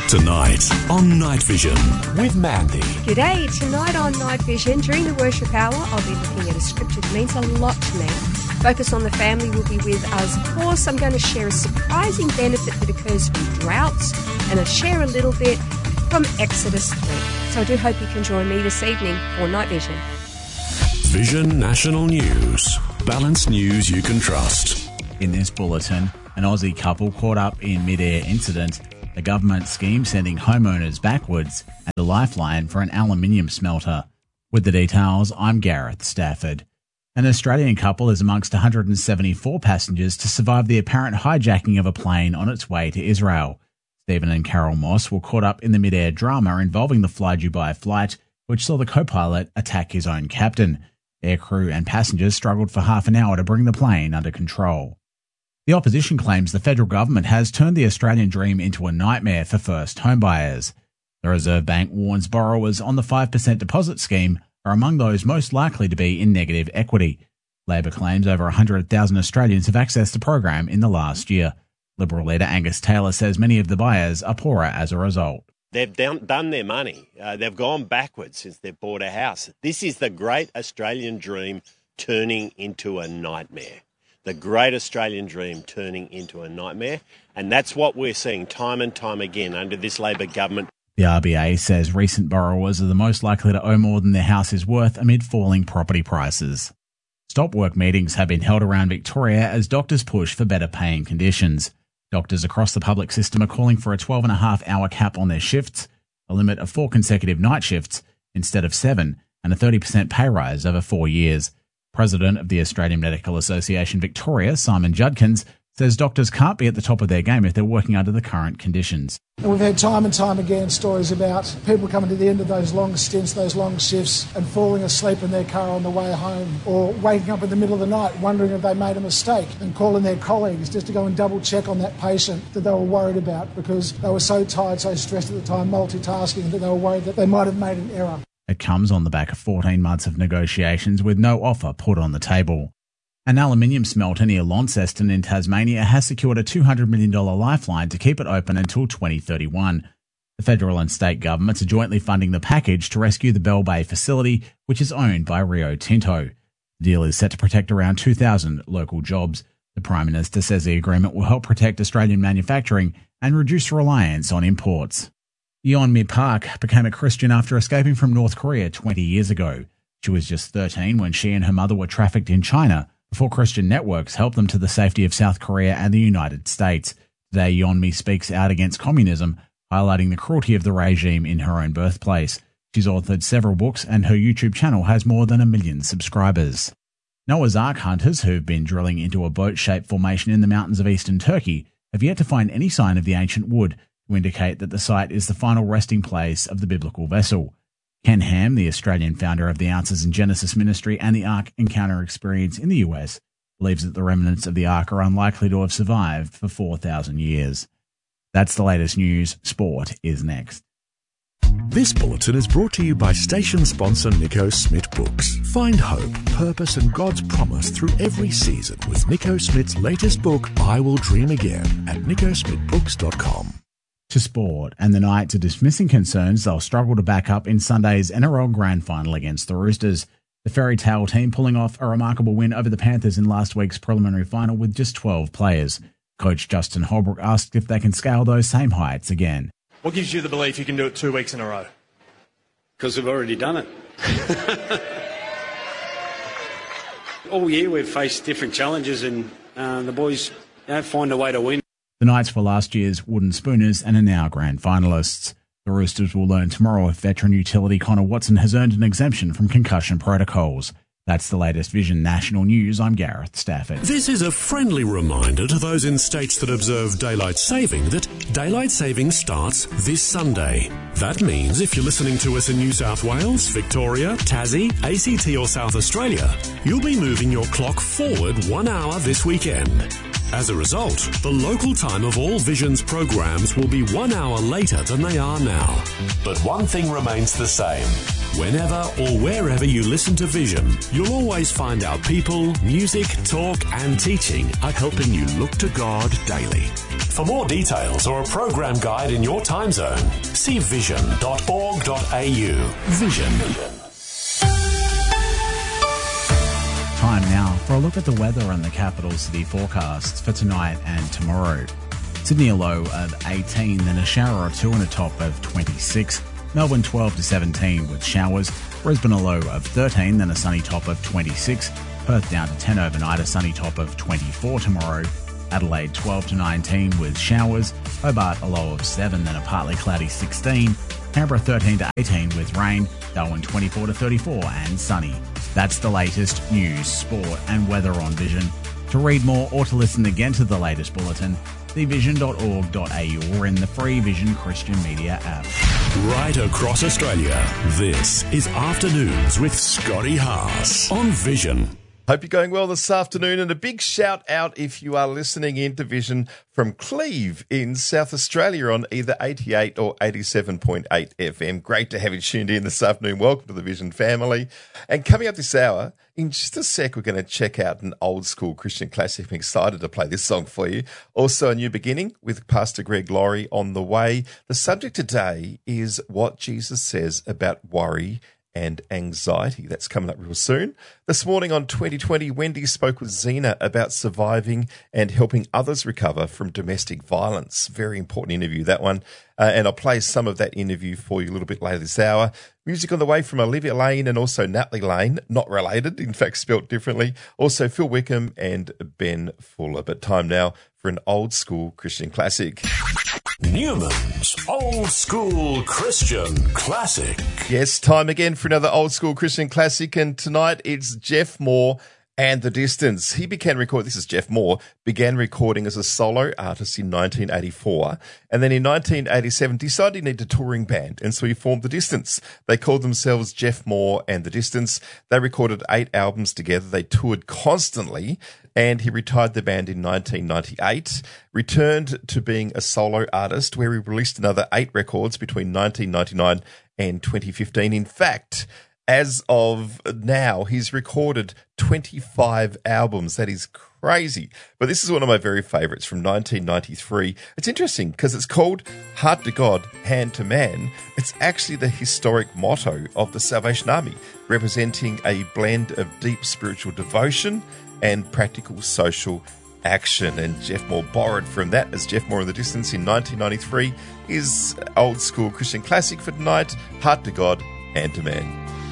Tonight on Night Vision with Mandy. G'day, tonight on Night Vision, during the worship hour, I'll be looking at a scripture that means a lot to me. Focus on the Family will be with us. Of course, I'm going to share a surprising benefit that occurs from droughts, and I'll share a little bit from Exodus 3. So I do hope you can join me this evening for Night Vision. Vision National News. Balanced news you can trust. In this bulletin, an Aussie couple caught up in mid-air incident, a government scheme sending homeowners backwards, and a lifeline for an aluminium smelter. With the details, I'm Gareth Stafford. An Australian couple is amongst 174 passengers to survive the apparent hijacking of a plane on its way to Israel. Stephen and Carol Moss were caught up in the mid-air drama involving the Fly Dubai flight, which saw the co-pilot attack his own captain. Aircrew and passengers struggled for half an hour to bring the plane under control. The opposition claims the federal government has turned the Australian dream into a nightmare for first homebuyers. The Reserve Bank warns borrowers on the 5% deposit scheme are among those most likely to be in negative equity. Labor claims over 100,000 Australians have accessed the program in the last year. Liberal leader Angus Taylor says many of the buyers are poorer as a result. They've done their money. They've gone backwards since they've bought a house. This is the great Australian dream turning into a nightmare. The great Australian dream turning into a nightmare. And that's what we're seeing time and time again under this Labor government. The RBA says recent borrowers are the most likely to owe more than their house is worth amid falling property prices. Stop work meetings have been held around Victoria as doctors push for better paying conditions. Doctors across the public system are calling for a 12.5-hour cap on their shifts, a limit of 4 consecutive night shifts instead of 7, and a 30% pay rise over 4 years. President of the Australian Medical Association Victoria, Simon Judkins, says doctors can't be at the top of their game if they're working under the current conditions. And we've had time and time again stories about people coming to the end of those long stints, those long shifts, and falling asleep in their car on the way home, or waking up in the middle of the night wondering if they made a mistake and calling their colleagues just to go and double check on that patient that they were worried about because they were so tired, so stressed at the time, multitasking, that they were worried that they might have made an error. It comes on the back of 14 months of negotiations with no offer put on the table. An aluminium smelter near Launceston in Tasmania has secured a $200 million lifeline to keep it open until 2031. The federal and state governments are jointly funding the package to rescue the Bell Bay facility, which is owned by Rio Tinto. The deal is set to protect around 2,000 local jobs. The Prime Minister says the agreement will help protect Australian manufacturing and reduce reliance on imports. Yeonmi Park became a Christian after escaping from North Korea 20 years ago. She was just 13 when she and her mother were trafficked in China before Christian networks helped them to the safety of South Korea and the United States. Today, Yeonmi speaks out against communism, highlighting the cruelty of the regime in her own birthplace. She's authored several books and her YouTube channel has more than 1 million subscribers. Noah's Ark hunters who've been drilling into a boat-shaped formation in the mountains of eastern Turkey have yet to find any sign of the ancient wood to indicate that the site is the final resting place of the biblical vessel. Ken Ham, the Australian founder of the Ounces in Genesis Ministry and the Ark Encounter Experience in the US, believes that the remnants of the Ark are unlikely to have survived for 4,000 years. That's the latest news. Sport is next. This bulletin is brought to you by station sponsor Nico Smith Books. Find hope, purpose and God's promise through every season with Nico Smith's latest book, I Will Dream Again, at nicosmithbooks.com. To sport, and the Knights are dismissing concerns they'll struggle to back up in Sunday's NRL Grand Final against the Roosters. The Fairy Tale team pulling off a remarkable win over the Panthers in last week's preliminary final with just 12 players. Coach Justin Holbrook asked if they can scale those same heights again. What gives you the belief you can do it 2 weeks in a row? Because we've already done it. All year we've faced different challenges and the boys find a way to win. The Knights were last year's Wooden Spooners and are now grand finalists. The Roosters will learn tomorrow if veteran utility Connor Watson has earned an exemption from concussion protocols. That's the latest Vision National News. I'm Gareth Stafford. This is a friendly reminder to those in states that observe daylight saving that daylight saving starts this Sunday. That means if you're listening to us in New South Wales, Victoria, Tassie, ACT or South Australia, you'll be moving your clock forward 1 hour this weekend. As a result, the local time of all Vision's programs will be 1 hour later than they are now. But one thing remains the same. Whenever or wherever you listen to Vision, you'll always find our people, music, talk and teaching are helping you look to God daily. For more details or a program guide in your time zone, see vision.org.au. Vision. Time now for a look at the weather and the capital city forecasts for tonight and tomorrow. Sydney a low of 18, then a shower or two and a top of 26. Melbourne 12 to 17 with showers. Brisbane a low of 13, then a sunny top of 26. Perth down to 10 overnight, a sunny top of 24 tomorrow. Adelaide 12 to 19 with showers. Hobart a low of 7, then a partly cloudy 16. Canberra 13 to 18 with rain. Darwin 24 to 34 and sunny. That's the latest news, sport and weather on Vision. To read more or to listen again to the latest bulletin, see vision.org.au or in the free Vision Christian Media app. Right across Australia, this is Afternoons with Scotty Haas on Vision. Hope you're going well this afternoon, and a big shout out if you are listening in to Vision from Cleve in South Australia on either 88 or 87.8 FM. Great to have you tuned in this afternoon. Welcome to the Vision family. And coming up this hour, in just a sec, we're going to check out an old school Christian classic. I'm excited to play this song for you. Also, a new beginning with Pastor Greg Laurie on the way. The subject today is what Jesus says about worry and anxiety. That's coming up real soon. This morning on 2020, Wendy spoke with Zena about surviving and helping others recover from domestic violence. Very important interview, that one. And I'll play some of that interview for you a little bit later this hour. Music on the way from Olivia Lane and also Natalie Lane, not related, in fact spelt differently. Also Phil Wickham and Ben Fuller. But time now for an old school Christian classic. Newman's Old School Christian Classic. Yes, time again for another old school Christian classic, and tonight it's Jeff Moore and The Distance. He began recording, this is Jeff Moore, began recording as a solo artist in 1984, and then in 1987 decided he needed a touring band, and so he formed The Distance. They called themselves Jeff Moore and The Distance. They recorded 8 albums together. They toured constantly, and he retired the band in 1998, returned to being a solo artist, where he released another 8 records between 1999 and 2015. In fact, as of now, he's recorded 25 albums. That is crazy. But this is one of my very favourites from 1993. It's interesting because it's called Heart to God, Hand to Man. It's actually the historic motto of the Salvation Army, representing a blend of deep spiritual devotion and practical social action. And Jeff Moore borrowed from that as Jeff Moore in The Distance in 1993. His old school Christian classic for tonight, Heart to God, Hand to Man.